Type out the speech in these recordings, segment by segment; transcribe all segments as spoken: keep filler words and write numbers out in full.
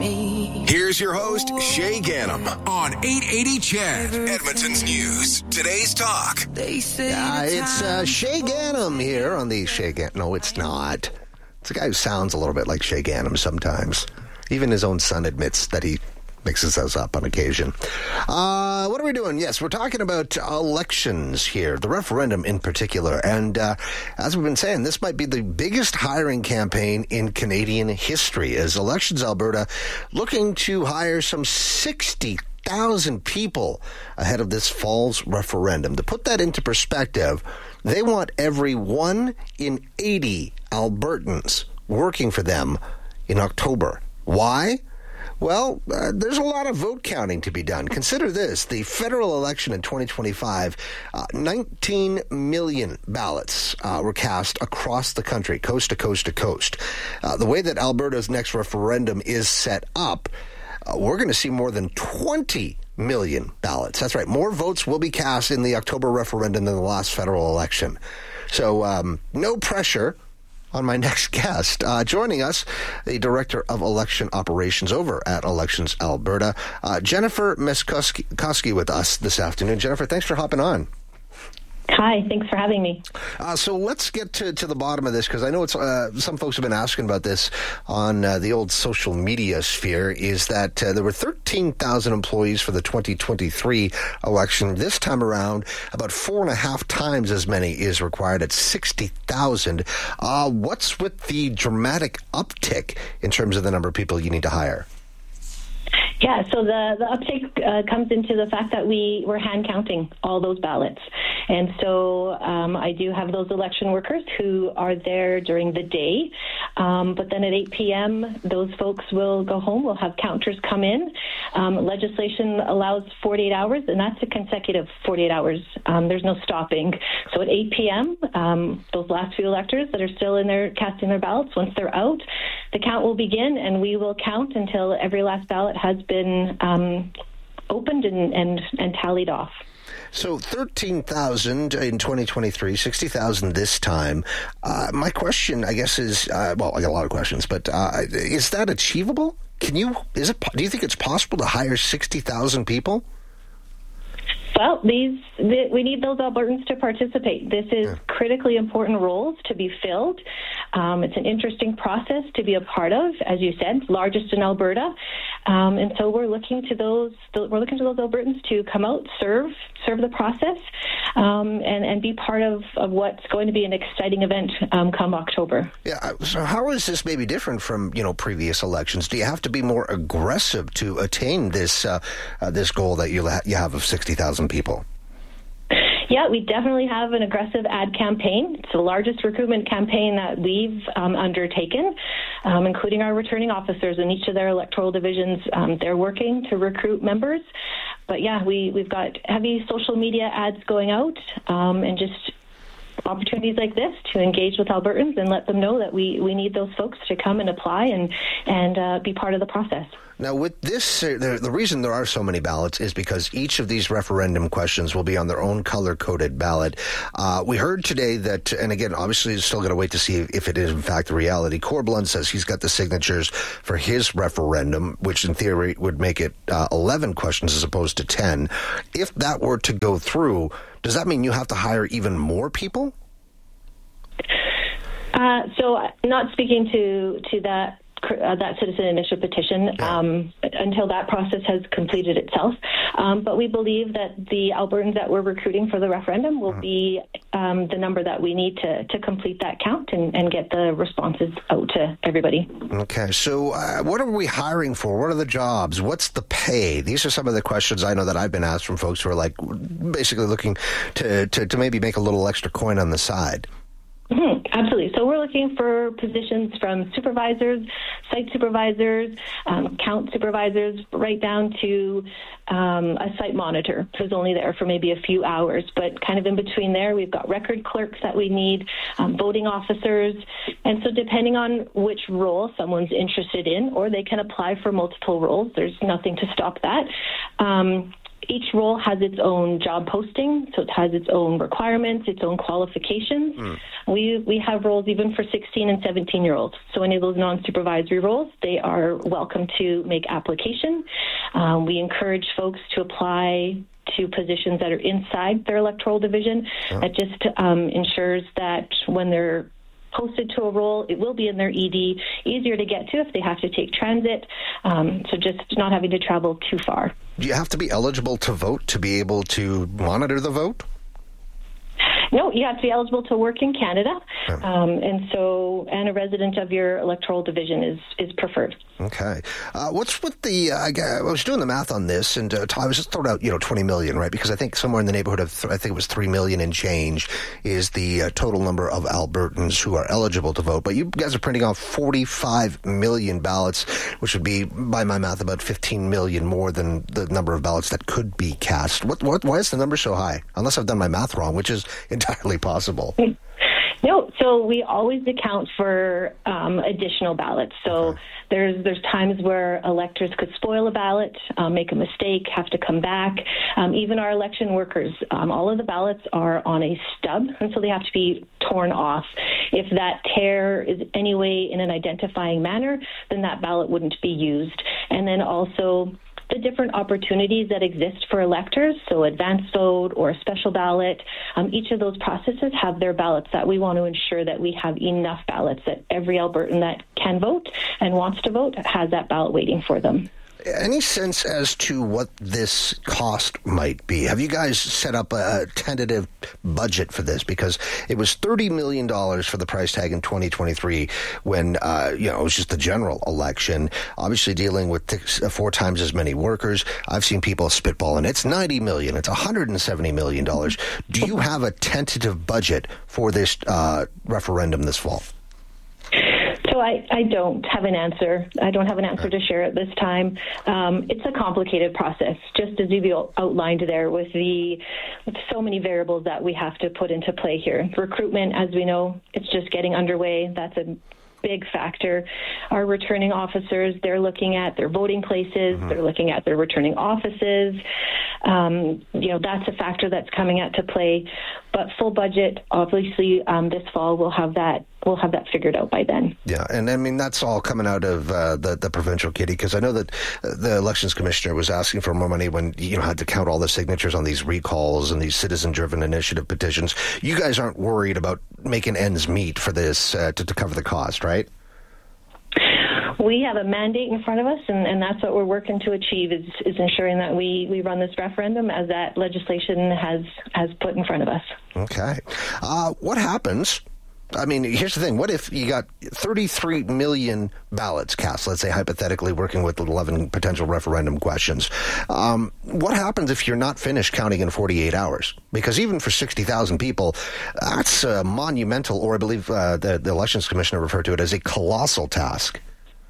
Here's your host, Shay Ganem, on eight eighty C H E D, Edmonton's News. Today's talk. They say uh, it's uh, Shay Ganem here on the Shay Ganem. No, it's not. It's a guy who sounds a little bit like Shay Ganem sometimes. Even his own son admits that he mixes those up on occasion. Uh, what are we doing? Yes, we're talking about elections here, the referendum in particular. And uh, as we've been saying, this might be the biggest hiring campaign in Canadian history, as Elections Alberta looking to hire some sixty thousand people ahead of this fall's referendum. To put that into perspective, they want every one in eighty Albertans working for them in October. Why? Well, uh, there's a lot of vote counting to be done. Consider this. The federal election in twenty twenty-five, uh, nineteen million ballots uh, were cast across the country, coast to coast to coast. Uh, the way that Alberta's next referendum is set up, uh, we're going to see more than twenty million ballots. That's right. More votes will be cast in the October referendum than the last federal election. So um, no pressure on my next guest. Uh, joining us, the Director of Election Operations over at Elections Alberta, uh, Jennifer Meskoski with us this afternoon. Jennifer, thanks for hopping on. Hi, thanks for having me. Uh, so let's get to, to the bottom of this, because I know it's uh, some folks have been asking about this on uh, the old social media sphere, is that uh, there were thirteen thousand employees for the twenty twenty-three election. This time around, about four and a half times as many is required at sixty thousand. Uh, what's with the dramatic uptick in terms of the number of people you need to hire? Yeah, so the, the uptake uh, comes into the fact that we were hand counting all those ballots. And so um, I do have those election workers who are there during the day. Um, but then at eight p.m., those folks will go home. We'll have counters come in. Um, legislation allows forty-eight hours, and that's a consecutive forty-eight hours. Um, there's no stopping. So at eight p.m., um, those last few electors that are still in there casting their ballots, once they're out, the count will begin, and we will count until every last ballot has been um, opened and, and, and tallied off. So thirteen thousand in twenty twenty-three, sixty thousand this time. Uh, my question, I guess, is, uh, well, I got a lot of questions, but uh, is that achievable? Can you, is it, do you think it's possible to hire sixty thousand people? Well, these the, we need those Albertans to participate. This is yeah. critically important roles to be filled. Um, it's an interesting process to be a part of, as you said, largest in Alberta, um, and so we're looking to those we're looking to those Albertans to come out, serve, serve the process, um, and and be part of, of what's going to be an exciting event um, come October. Yeah. So how is this maybe different from you know previous elections? Do you have to be more aggressive to attain this uh, uh, this goal that you ha- you have of sixty thousand people? Yeah, we definitely have an aggressive ad campaign. It's the largest recruitment campaign that we've um, undertaken, um, including our returning officers in each of their electoral divisions. Um, they're working to recruit members. But yeah, we, we've got heavy social media ads going out um, and just opportunities like this to engage with Albertans and let them know that we, we need those folks to come and apply and, and uh, be part of the process. Now, with this, uh, the, the reason there are so many ballots is because each of these referendum questions will be on their own color-coded ballot. Uh, we heard today that, and again, obviously, it's still going to wait to see if it is, in fact, the reality. Corblund says he's got the signatures for his referendum, which in theory would make it uh, eleven questions as opposed to ten. If that were to go through, does that mean you have to hire even more people? Uh, so, not speaking to, to that. Uh, that citizen initiative petition um, until that process has completed itself. Um, but we believe that the Albertans that we're recruiting for the referendum will be um, the number that we need to, to complete that count and, and get the responses out to everybody. Okay, so uh, what are we hiring for? What are the jobs? What's the pay? These are some of the questions I know that I've been asked from folks who are like basically looking to, to, to maybe make a little extra coin on the side. Mm-hmm, absolutely. So we're looking for positions from supervisors, site supervisors, um, count supervisors, right down to um, a site monitor who's only there for maybe a few hours. But kind of in between there, we've got record clerks that we need, um, voting officers. And so depending on which role someone's interested in, or they can apply for multiple roles, there's nothing to stop that. Um, each role has its own job posting, so it has its own requirements, its own qualifications. Mm. We we have roles even for sixteen and seventeen-year-olds. So any of those non-supervisory roles, they are welcome to make application. Um, we encourage folks to apply to positions that are inside their electoral division. Oh. That just um, ensures that when they're posted to a role, it will be in their E D, easier to get to if they have to take transit, um, so just not having to travel too far. Do you have to be eligible to vote to be able to monitor the vote? No, you have to be eligible to work in Canada, um, and so and a resident of your electoral division is is preferred. Okay, uh, what's with the? Uh, I was doing the math on this, and uh, I was just throwing out, you know, twenty million, right? Because I think somewhere in the neighborhood of, th- I think it was three million and change is the uh, total number of Albertans who are eligible to vote. But you guys are printing off forty-five million ballots, which would be, by my math, about fifteen million more than the number of ballots that could be cast. What? What? Why is the number so high? Unless I've done my math wrong, which is entirely possible. No, so we always account for um, additional ballots. So okay. there's there's times where electors could spoil a ballot, um, make a mistake, have to come back. Um, even our election workers, um, all of the ballots are on a stub, and so they have to be torn off. If that tear is anyway in an identifying manner, then that ballot wouldn't be used. And then also the different opportunities that exist for electors, so advanced vote or a special ballot, um, each of those processes have their ballots that we want to ensure that we have enough ballots, that every Albertan that can vote and wants to vote has that ballot waiting for them. Any sense as to what this cost might be? Have you guys set up a tentative budget for this? Because it was thirty million dollars for the price tag in twenty twenty-three when, uh, you know, it was just the general election, obviously dealing with th- four times as many workers. I've seen people spitballing. It's ninety million dollars. It's one hundred seventy million dollars. Do you have a tentative budget for this uh, referendum this fall? So I, I don't have an answer. I don't have an answer to share at this time. Um, it's a complicated process, just as you outlined there, with the with so many variables that we have to put into play here. Recruitment, as we know, it's just getting underway. That's a big factor. Our returning officers, they're looking at their voting places, mm-hmm. they're looking at their returning offices. Um, you know, that's a factor that's coming out to play. But full budget, obviously, um, this fall we'll have that we'll have that figured out by then. Yeah, and I mean that's all coming out of uh, the the provincial kitty, because I know that the elections commissioner was asking for more money when you know had to count all the signatures on these recalls and these citizen-driven initiative petitions. You guys aren't worried about making ends meet for this uh, to, to cover the cost, right? We have a mandate in front of us, and, and that's what we're working to achieve, is, is ensuring that we, we run this referendum as that legislation has, has put in front of us. Okay. Uh, what happens... I mean, here's the thing. What if you got thirty-three million ballots cast, let's say hypothetically working with eleven potential referendum questions? Um, what happens if you're not finished counting in forty-eight hours? Because even for sixty thousand people, that's a monumental, or I believe uh, the, the elections commissioner referred to it as a colossal task.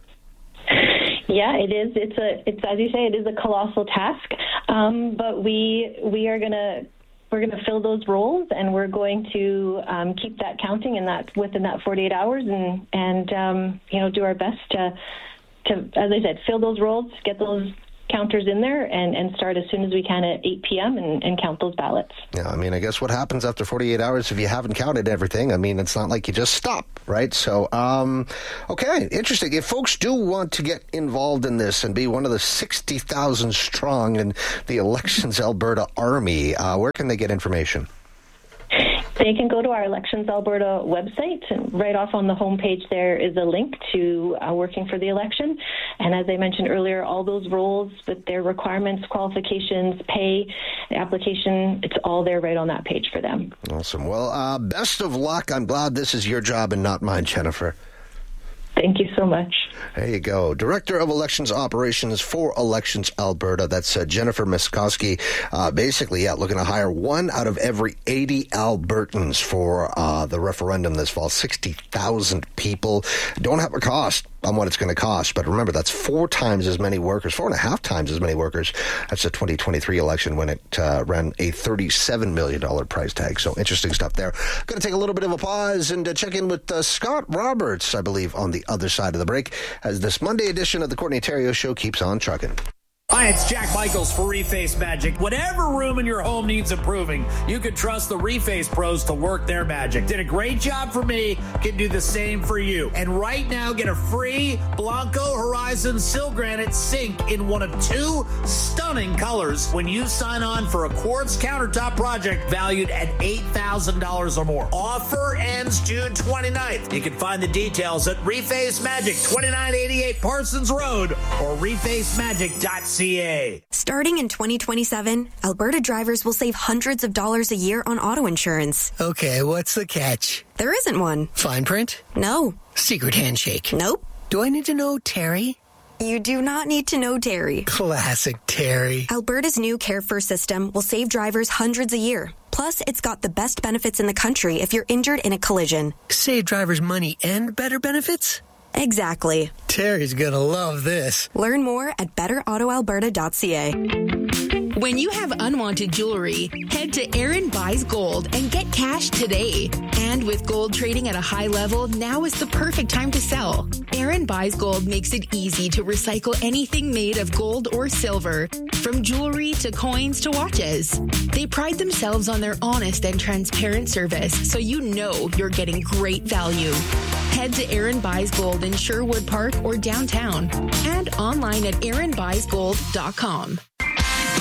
Yeah, it is. It's a. It's as you say. It is a colossal task. Um, but we we are going to. We're going to fill those roles, and we're going to um, keep that counting in that within that forty-eight hours, and and um, you know do our best to to as I said, fill those roles, get those counters in there, and, and start as soon as we can at eight p.m. And, and count those ballots. Yeah, I mean, I guess what happens after forty-eight hours if you haven't counted everything? I mean, it's not like you just stop, right? So, um, okay, interesting. If folks do want to get involved in this and be one of the sixty thousand strong in the Elections Alberta Army, uh, where can they get information? They can go to our Elections Alberta website, and right off on the homepage there is a link to uh, working for the election. And as I mentioned earlier, all those roles with their requirements, qualifications, pay, the application, it's all there right on that page for them. Awesome. Well, uh, best of luck. I'm glad this is your job and not mine, Jennifer. Thank you so much. There you go. Director of Elections Operations for Elections Alberta. That's uh, Jennifer Miskowski. Uh, basically, yeah, looking to hire one out of every eighty Albertans for uh, the referendum this fall. sixty thousand people. Don't have a cost on what it's going to cost. But remember, that's four times as many workers, four and a half times as many workers. That's the twenty twenty-three election when it uh, ran a thirty-seven million dollars price tag. So interesting stuff there. Going to take a little bit of a pause and uh, check in with uh, Scott Roberts, I believe, on the other side of the break, as this Monday edition of the Courtney Theriault Show keeps on trucking. Hi, it's Jack Michaels for Reface Magic. Whatever room in your home needs improving, you can trust the Reface pros to work their magic. Did a great job for me, can do the same for you. And right now, get a free Blanco Horizon Sil Granite sink in one of two stunning colors when you sign on for a quartz countertop project valued at eight thousand dollars or more. Offer ends June twenty-ninth. You can find the details at Reface Magic, twenty-nine eighty-eight Parsons Road, or reface magic dot c a. Starting in twenty twenty-seven, Alberta drivers will save hundreds of dollars a year on auto insurance. Okay, what's the catch? There isn't one. Fine print? No. Secret handshake? Nope. Do I need to know Terry? You do not need to know Terry. Classic Terry. Alberta's new Care First system will save drivers hundreds a year. Plus, it's got the best benefits in the country if you're injured in a collision. Save drivers money and better benefits? Exactly. Terry's gonna love this. Learn more at better auto alberta dot c a. When you have unwanted jewelry, head to Aaron Buys Gold and get cash today. And with gold trading at a high level, now is the perfect time to sell. Aaron Buys Gold makes it easy to recycle anything made of gold or silver, from jewelry to coins to watches. They pride themselves on their honest and transparent service, so you know you're getting great value. Head to Aaron Buys Gold in Sherwood Park or downtown, and online at aaron buys gold dot com.